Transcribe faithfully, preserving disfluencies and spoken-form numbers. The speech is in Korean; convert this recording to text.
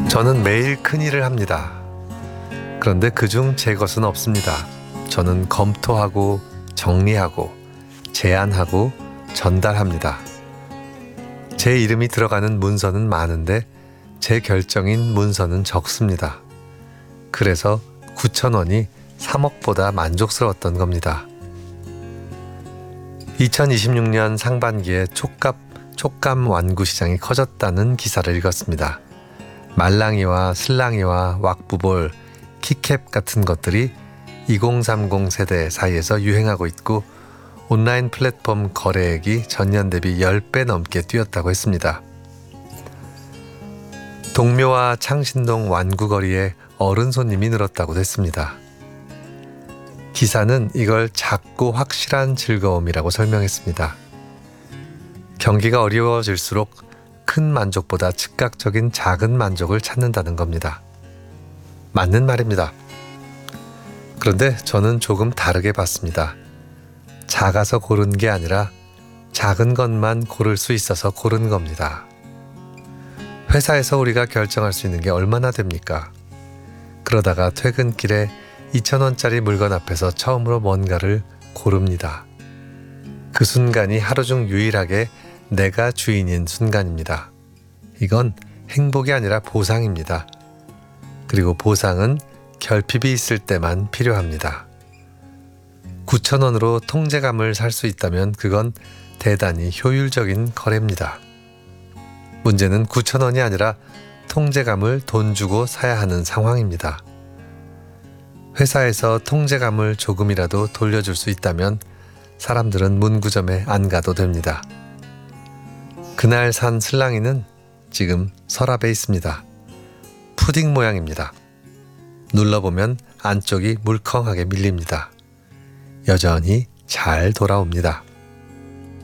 저는 매일 큰일을 합니다. 그런데 그중 제 것은 없습니다. 저는 검토하고 정리하고 제안하고 전달합니다. 제 이름이 들어가는 문서는 많은데 제 결정인 문서는 적습니다. 그래서 구천 원이 삼억보다 만족스러웠던 겁니다. 이천이십육 년 상반기에 촉감, 촉감 완구 시장이 커졌다는 기사를 읽었습니다. 말랑이와 슬랑이와 왁부볼, 키캡 같은 것들이 이공삼공 세대 사이에서 유행하고 있고 온라인 플랫폼 거래액이 전년 대비 십 배 넘게 뛰었다고 했습니다. 동묘와 창신동 완구거리에 어른 손님이 늘었다고 했습니다. 기사는 이걸 작고 확실한 즐거움이라고 설명했습니다. 경기가 어려워질수록 큰 만족보다 즉각적인 작은 만족을 찾는다는 겁니다. 맞는 말입니다. 그런데 저는 조금 다르게 봤습니다. 작아서 고른 게 아니라 작은 것만 고를 수 있어서 고른 겁니다. 회사에서 우리가 결정할 수 있는 게 얼마나 됩니까? 그러다가 퇴근길에 이천 원짜리 물건 앞에서 처음으로 뭔가를 고릅니다. 그 순간이 하루 중 유일하게 내가 주인인 순간입니다. 이건 행복이 아니라 보상입니다. 그리고 보상은 결핍이 있을 때만 필요합니다. 구천 원으로 통제감을 살 수 있다면 그건 대단히 효율적인 거래입니다. 문제는 구천 원이 아니라 통제감을 돈 주고 사야 하는 상황입니다. 회사에서 통제감을 조금이라도 돌려줄 수 있다면 사람들은 문구점에 안 가도 됩니다. 그날 산 슬랑이는 지금 서랍에 있습니다. 푸딩 모양입니다. 눌러보면 안쪽이 물컹하게 밀립니다. 여전히 잘 돌아옵니다.